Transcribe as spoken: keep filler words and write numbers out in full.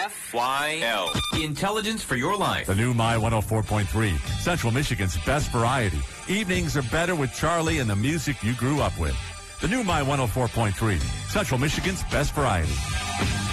F Y L. Intelligence for your life. The new My one oh four point three, Central Michigan's best variety. Evenings are better with Charlie and the music you grew up with. The new My one oh four point three, Central Michigan's best variety.